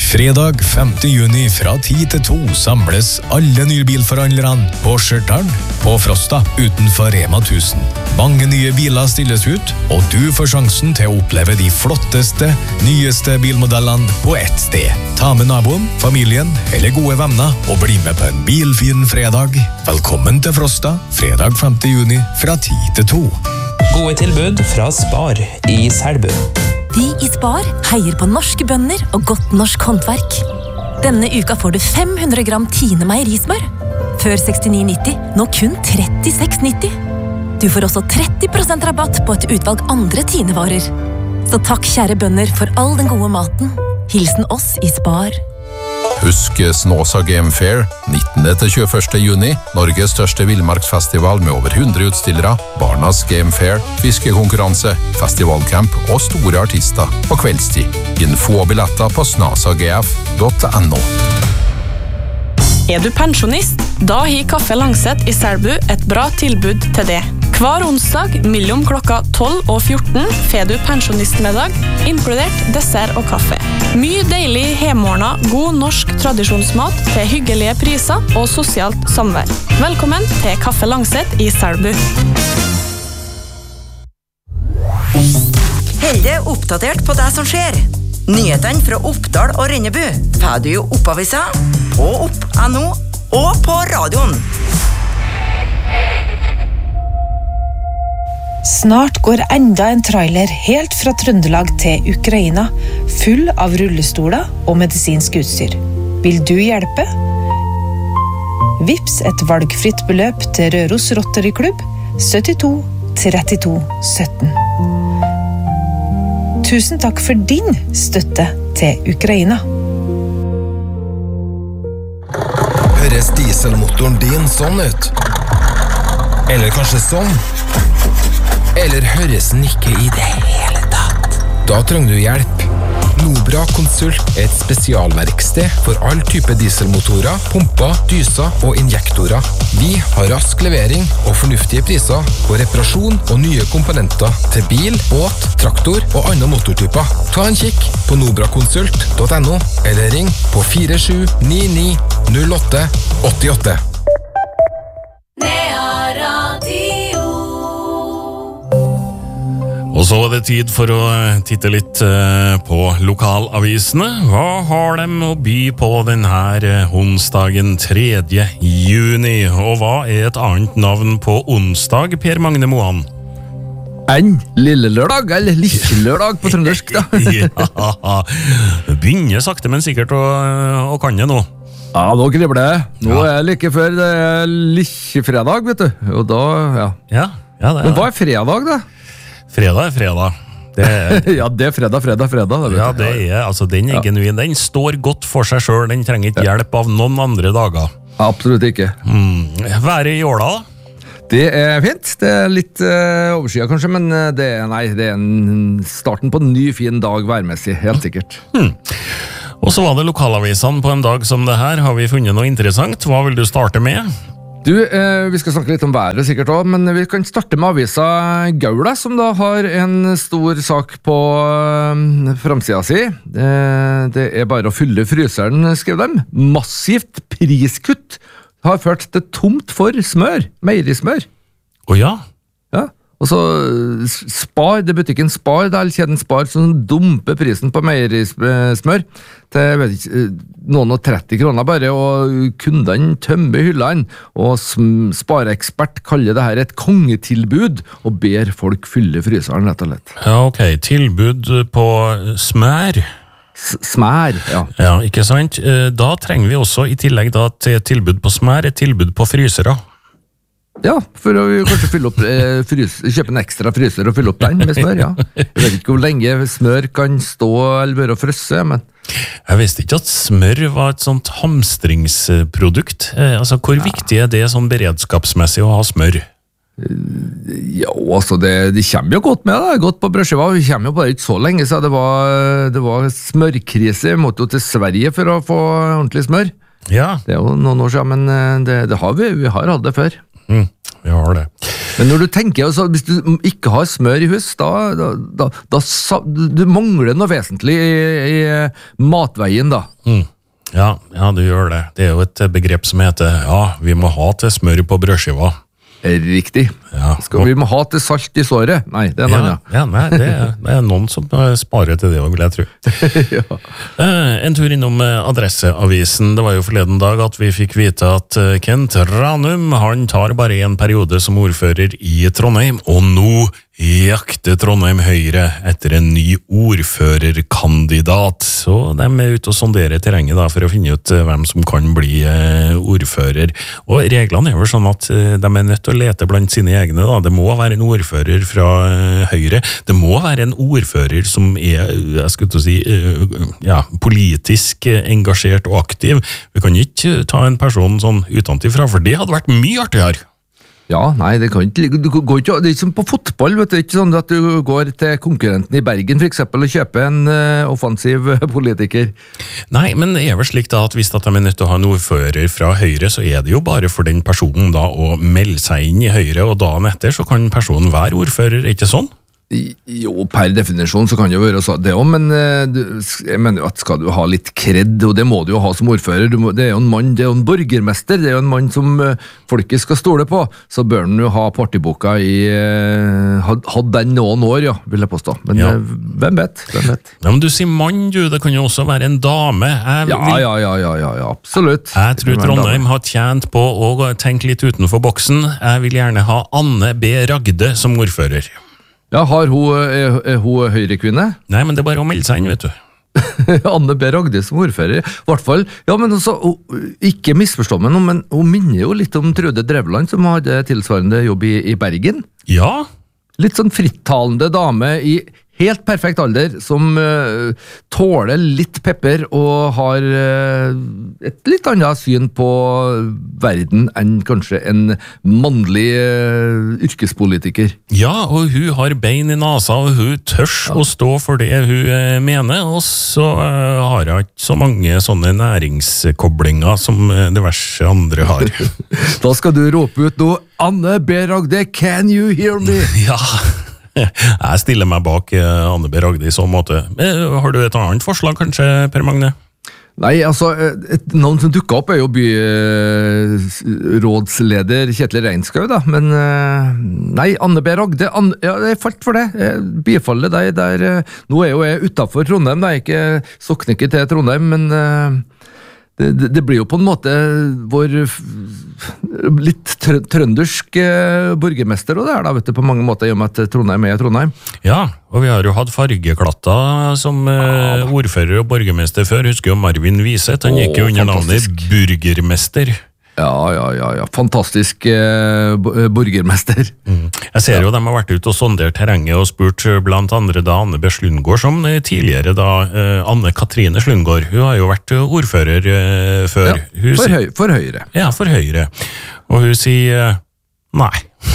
Fredag 5. juni fra 10 til 2 samles alle nybilforhandlerne på Skjørtaren på Frosta utenfor Rema 1000. Mange nye biler stilles ut, og du får sjansen til å oppleve de flotteste, nyeste bilmodellene på ett sted. Ta med naboen, familien eller gode venner og bli med på en bilfin fredag. Velkommen til Frosta, fredag 5. juni fra 10 til 2. Gode tilbud fra Spar i Selbu. Vi i Spar heier på norske bønder og godt norsk håndverk. Denne uka får du 500 gram Tine meierismør. Før 69,90, nå kun 36,90. Du får også 30% rabatt på et utvalg andre Tine-varer. Så takk kjære bønder for all den gode maten. Hilsen oss i Spar. Husk Snåsa Game Fair 19. til 21. juni, Norges største villmarksfestival med over 100 utstillere, Barnas Game Fair, fiskekonkurranse, festivalcamp og store artister på kveldstid. Info og billetter på snasagf.no. Er du pensjonist? Da har Kaffe Langset i Selbu et bra tilbud til det. Hver onsdag mellom klokka 12 og 14 får du pensjonistmiddag, inkludert dessert og kaffe. Mye deilig hjemmeordna, god norsk tradisjonsmat til hyggelige priser og sosialt samvær. Velkommen til Kaffe Langset i Selbu. Hold deg oppdatert på det som skjer. Nyhetene fra Oppdal og Rennebu får du i Oppavisa, på opp.no og på radioen. Snart går enda en trailer helt fra Trøndelag til Ukraina, full av rullestoler og medisinsk utstyr. Vil du hjelpe? Vips et valgfritt beløp til Røros Rotary Klubb 72 32 17. Tusen takk for din støtte til Ukraina. Høres dieselmotoren din sånn ut? Eller kanskje sånn? Eller høres den ikke i det hele tatt? Da trenger du hjelp. Nobra Konsult er et spesialverksted for all type dieselmotorer, pumper, dyser og injektorer. Vi har rask levering og fornuftige priser på reparasjon og nye komponenter til bil, båt, traktor og andre motortyper. Ta en kikk på nobrakonsult.no eller ring på 4799 08 88. Og så er det tid for å titte litt på lokalavisene. Hva har de å by på denne onsdagen 3. juni? Og hva er et annet navn på onsdag, Per Magne Moan? En lille lørdag, eller lille lørdag på trøndersk da. Ja, begynner sakte, men sikkert å kan det nå. Ja, nå kribler det. Nå er det like før det er lille fredag, vet du. Og da, ja. Ja, det er det. Men hva er fredag da? Fredag er fredag. Ja, det er fredag. Ja, det er, altså den er genuin. Den står godt for seg selv. Den trenger ikke hjelp av noen andre dager. Absolutt ikke. Været i Åla da? Det er fint. Det er litt overskyet kanskje, men det er en starten på en ny fin dag værmessig, helt sikkert. Og så var det lokalavisene på en dag som det her. Har vi funnet noe interessant? Hva vil du starte med? Du, vi skal snakke litt om været sikkert også, men vi kan starte med avisa Gaula, som da har en stor sak på framsida si. Det er bare å fylle fryseren, skrev de. Massivt priskutt har ført til tomt for smør, meierismør. Ja. Ja. Og så Spar, det er butikken Spar, det er kjeden Spar som dumper prisen på meierismør til, jeg vet ikke, noen og 30 kroner bare, og kundene tømmer hyllene, og Sparekspert kaller det her et kongetilbud, og ber folk fylle fryseren rett og slett. Ja, ok, tilbud på smør. Smør, ja. Ja, ikke sant? Da trenger vi også, i tillegg da, til tilbud på smør, et tilbud på frysere. Ja, for å kanskje fylle opp, kjøpe en ekstra fryser og fylle opp den med smør, ja. Jeg vet ikke hvor lenge smør kan stå eller være å frøsse, men... Jeg visste ikke at smør var et sånt hamstringsprodukt. Altså, hvor viktig er det sånn beredskapsmessig å ha smør? Ja, altså, de kommer jo godt med det, godt på brødskiva. Vi kommer jo bare ikke så lenge, så det var smørkrise. Vi måtte jo til Sverige for å få ordentlig smør. Ja. Det er jo noen år siden, men det har vi har hatt det før. Vi har det. Men når du tenker, altså, hvis du ikke har smør i hus, du mangler noe vesentlig i matveien da. Ja, du gjør det. Det er jo et begrep som heter, vi må ha til smør på brødskiva. Riktig. Vi må ha til salt i såret? Nei, det er en annen. Nei, det er noen som sparer til det, vil jeg tro. En tur innom Adresseavisen. Det var jo forleden dag at vi fikk vite at Kent Ranum, han tar bare en periode som ordfører i Trondheim, og nå jakter Trondheim Høyre etter en ny ordførerkandidat. Så de er ute og sonderer terrenget da, for å finne ut hvem som kan bli ordfører. Og reglene er jo sånn at de er nødt til å lete blant sine egne. Da. Det må være en ordfører fra Høyre. Det må være en ordfører som er, jeg skulle til å si, politisk engasjert og aktiv. Vi kan ikke ta en person sånn utenfra, for det hadde vært mye artigere. Ja, nei, det kan ikke, det er ikke som på fotball, vet du, ikke sånn at du går til konkurrenten i Bergen for eksempel og kjøper en offensiv politiker. Nei, men det er vel slik da at hvis de er nødt til å ha en ordfører fra Høyre, så er det jo bare for den personen da å melde seg inn i Høyre, og dagen etter så kan personen være ordfører, ikke sånn? Jo, per definisjon så kan det jo være det også, men jeg mener jo at skal du ha litt kredd, og det må du jo ha som ordfører, det er jo en mann, det er jo en borgermester, det er jo en mann som folket skal stole på, så bør den jo ha partiboka hadde den noen år, vil jeg påstå, men hvem vet? Ja, men du sier mann, det kan jo også være en dame. Ja, absolutt. Jeg tror Trondheim har tjent på å tenke litt utenfor boksen. Jeg vil gjerne ha Anne B. Ragde som ordfører. Ja, er hun høyrekvinne? Nei, men det er bare å melde seg inn, vet du. Anne B. Ragde som ordfører, i hvert fall. Ja, men også, ikke misforstå meg nå, men hun minner jo litt om Trude Drevland, som hadde tilsvarende jobb i Bergen. Ja. Litt sånn frittalende dame i helt perfekt alder, som tåler litt pepper og har et litt annet syn på verden enn kanskje en mannlig yrkespolitiker. Ja, og hun har bein i nasa, og hun tørs å stå for det hun mener, og så har hun ikke så mange sånne næringskoblinger som diverse andre har. Da skal du rope ut nå, Anne B. Ragde, can you hear me? Ja, jeg stiller meg bak Anne B. Ragde i så måte. Har du et annet forslag kanskje, Per Magne? Nei, altså, et navn som dukket opp er jo byrådsleder Kjetil Reinskau da, men nei, Anne B. Ragde, jeg falt for det, jeg bifaller deg der, nå er jo jeg utenfor Trondheim, da, ikke sokner ikke til Trondheim, men det blir jo på en måte vår litt trøndersk borgermester og det da, vet du, på mange måter, i og med at Trondheim er Trondheim. Ja, og vi har jo hatt fargeklatter som ordfører og borgermester før. Husker jo Marvin Wiseth, han gikk jo under navnet Burgermester. Ja, fantastisk borgermester. Jeg ser jo de har vært ute og sondert terrenget og spurt blant andre da Anne B. Slundgaard, som tidligere da Anne Katrine Slundgaard. Hun har jo vært ordfører før. Ja, for Høyre. Ja, for Høyre. Og hun sier nei.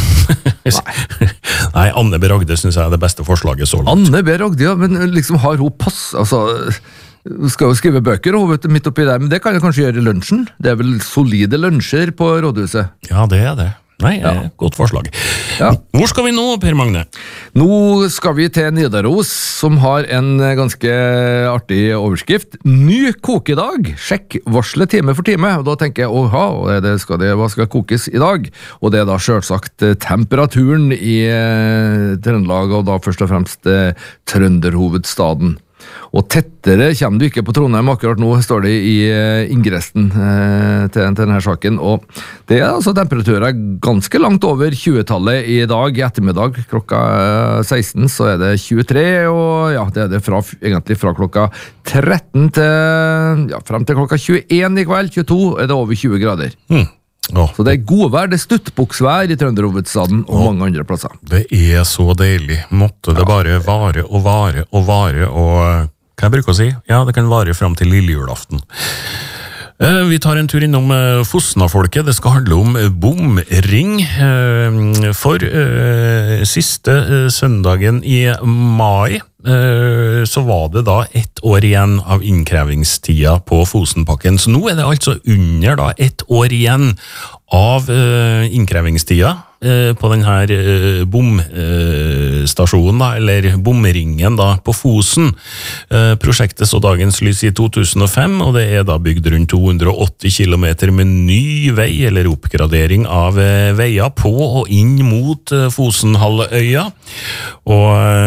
Nei, Anne B. Ragde synes jeg er det beste forslaget så langt. Anne B. Ragde, ja, men liksom har hun pass, altså... Du skal jo skrive bøker midt oppi der, men det kan jeg kanskje gjøre i lunsjen. Det er vel solide lunsjer på rådhuset. Ja, det er det. Nei, godt forslag. Ja. Hvor skal vi nå, Per Magne? Nå skal vi til Nidaros, som har en ganske artig overskrift. Ny kokedag! Sjekk varslet time for time. Og da tenker jeg, hva skal kokes i dag? Og det er da selvsagt temperaturen i Trøndelag, og da først og fremst trønderhovedstaden. Og tettere kommer du ikke på Trondheim akkurat nå, står det i ingressen til denne saken, og det er altså temperaturer ganske langt over 20-tallet i dag. I ettermiddag klokka 16 så er det 23, og ja, det er det egentlig fra klokka 13 til frem til klokka 21 i kveld, 22 er det over 20 grader. Så det er godvær, det er stuttbuksvær i Trønderhovedstaden og mange andre plasser. Det er så deilig. Måtte det bare vare og vare og vare, og hva jeg bruker å si? Ja, det kan vare frem til lillejulaften. Vi tar en tur innom Fosna-folket. Det skal handle om bomring. For siste søndagen i mai så var det da 1 år igjen av innkrevingstida på Fosenpakken. Så nå er det altså under da 1 år igjen av innkrevingstida. på den her bomstasjonen, da, eller bomringen da, på Fosen. Prosjektet så dagens lys i 2005, og det er da bygd rundt 280 kilometer med ny vei, eller oppgradering av veier på og inn mot Fosenhalvøya. Og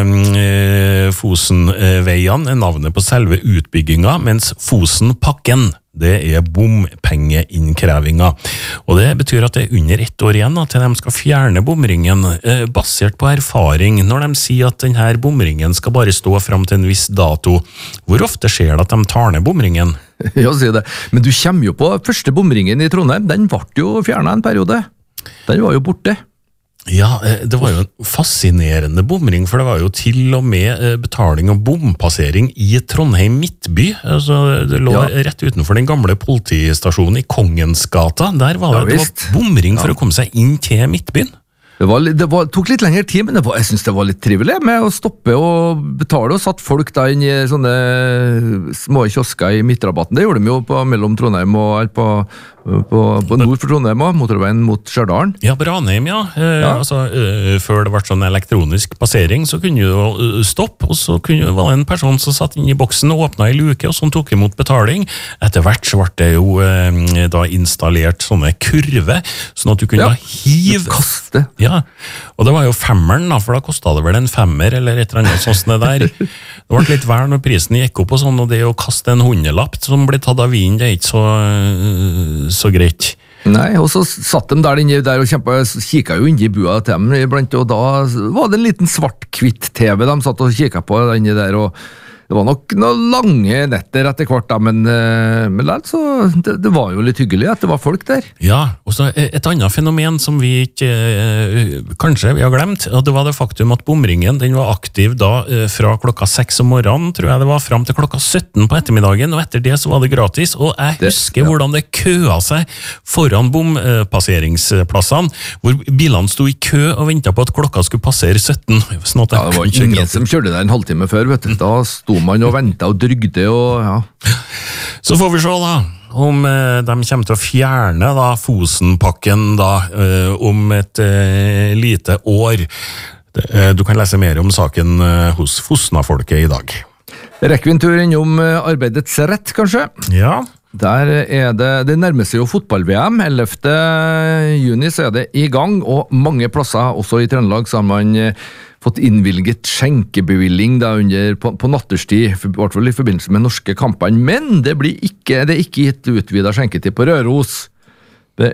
Fosenveiene er navnet på selve utbygginga, mens Fosenpakken, det er bompengeinnkrevinga. Og det betyr at det er under 1 år igjen til de skal fjerne bomringen, basert på erfaring, når de sier at denne bomringen skal bare stå frem til en viss dato. Hvor ofte skjer det at de tar ned bomringen? Ja, si det. Men du kommer jo på første bomringen i Trondheim, den ble jo fjernet en periode. Den var jo borte. Ja, det var jo en fascinerende bomring, for det var jo til og med betaling og bompassering i Trondheim Midtby. Altså, det lå rett utenfor den gamle politistasjonen i Kongensgata. Der var det var bomring for å komme seg inn til Midtbyen. Det tok litt lengre tid, men jeg synes det var litt trivelig med å stoppe og betale, og satt folk da inn i sånne små kiosker i midtrabatten. Det gjorde de jo mellom Trondheim og på nord for Trondheim, motorveien mot Stjørdalen. Ja, på Ranheim, ja. Altså, før det ble sånn elektronisk passering, så kunne du stoppe, og så kunne det være en person som satt inn i boksen og åpnet i luke, og som tok imot betaling. Etter hvert så ble det jo da installert sånne kurve, sånn at du kunne hive... Kaste. Ja, og det var jo 5-eren da, for da kostet det vel en 5-er eller et eller annet sånt det der. Det ble litt vær når prisen gikk opp og sånn, og det å kaste en 100-lapp som ble tatt av vinen, det er ikke så greit. Nei, og så satt de der inne der og kikket jo inne i bua til dem iblant, og da var det en liten svart-kvitt-TV de satt og kikket på inne der, og det var nok noen lange netter etter hvert, da, men altså, det var jo litt hyggelig at det var folk der. Ja, og så et annet fenomen som vi ikke, kanskje vi har glemt, og det var det faktum at bomringen, den var aktiv da fra klokka 6 om morgenen, tror jeg det var, frem til klokka 17 på ettermiddagen, og etter det så var det gratis, og jeg husker hvordan det køa seg foran bompasseringsplassene, hvor bilene sto i kø og ventet på at klokka skulle passere 17. Sånn at det var ingen som kjørte der en halvtime før, vet du. Da sto man og ventet og drygde og Så får vi se da om de kommer til å fjerne da Fosenpakken da om et lite år. Du kan lese mer om saken hos Fosna-folket i dag. Rekker vi en tur innom arbeidets rett, kanskje? Ja. Der det nærmer seg jo fotball-VM. 11. juni så er det i gang, og mange plasser, også i Trøndelag, så har man fått innvilget skjenkebevilling da på natterstid, i hvert fall i forbindelse med norske kampene, men det er ikke gitt utvidet skjenketid på Røros. De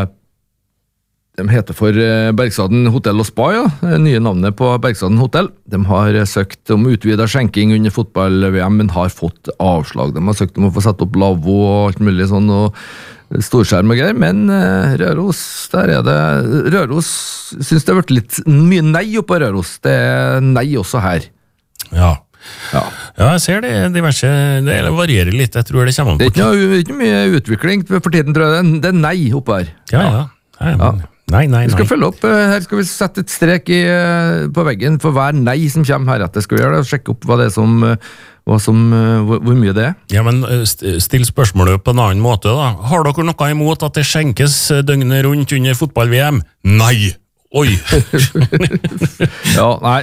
heter for Bergstaden Hotel og Spa, ja. Det nye navnet på Bergstaden Hotel. De har søkt om utvidet skjenking under fotball-VM, men har fått avslag. De har søkt om å få sette opp lavvo og alt mulig sånn, og storskjerm og greier, men Røros, Røros synes det har vært litt mye nei oppe på Røros. Det er nei også her. Ja, jeg ser det diverse, det varierer litt, jeg tror det kommer på. Det er ikke mye utvikling for tiden, tror jeg. Det er nei oppe her. Ja. Nei. Vi skal følge opp, her skal vi sette et strek på veggen for hver nei som kommer her etter. Skal vi gjøre det, og sjekke opp hvor mye det er? Ja, men still spørsmålet på en annen måte da. Har dere noe imot at det skjenkes døgnet rundt under fotball-VM? Nei! Oi! Ja, nei,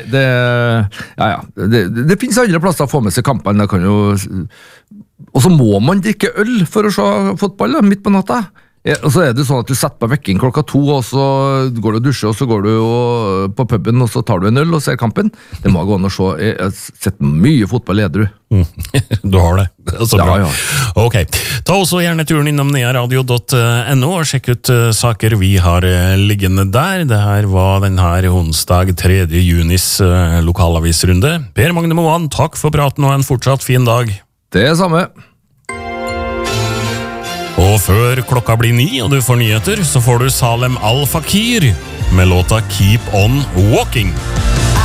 det finnes andre plasser å få med seg kampene, og så må man drikke øl for å se fotball da, midt på natta. Og så er det sånn at du setter på vekking klokka 2, og så går du og dusjer, og så går du på puben, og så tar du en øl og ser kampen. Det må gå an å se. Jeg har sett mye fotball edru. Du har det. Det er så bra. Ja. Ok. Ta også gjerne turen innom nearadio.no og sjekk ut saker vi har liggende der. Det her var denne onsdag 3. junis lokalavisrunde. Per Magne Moan, takk for praten og en fortsatt fin dag. Det er samme. Og før klokka blir 9 og du får nyheter, så får du Salem Al Fakir med låta Keep On Walking.